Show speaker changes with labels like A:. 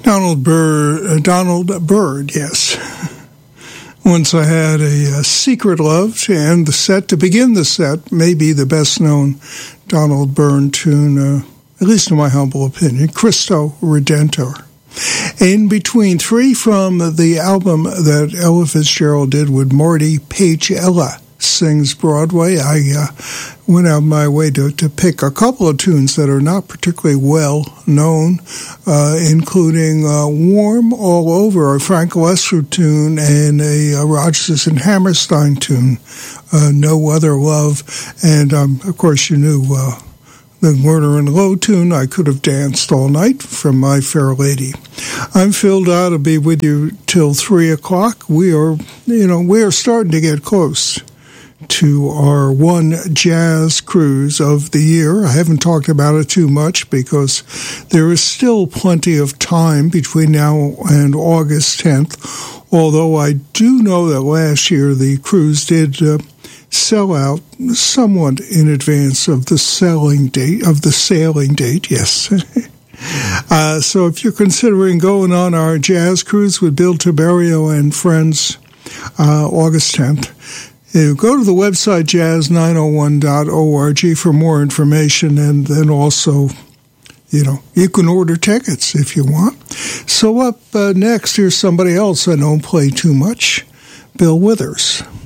A: Donald Byrd, yes. Once I had a secret love to end the set, to begin the set, maybe the best-known Donald Byrd tune, at least in my humble opinion, Cristo Redentor. In between, three from the album that Ella Fitzgerald did with Marty Page. Ella Sings Broadway. I went out of my way to pick a couple of tunes that are not particularly well known, including Warm All Over, a Frank Lesser tune, and a Rodgers and Hammerstein tune, No Other Love. And, of course, you knew the Murder and Low tune, I Could Have Danced All Night, from My Fair Lady. I'm Phil Dodd. I'll be with you till 3 o'clock. We are starting to get close to our one jazz cruise of the year. I haven't talked about it too much because there is still plenty of time between now and August 10th, although I do know that last year the cruise did sell out somewhat in advance of the sailing date, yes. So if you're considering going on our jazz cruise with Bill Tiberio and friends, August 10th, you go to the website jazz901.org for more information, and then also, you can order tickets if you want. So up next, here's somebody else I don't play too much, Bill Withers.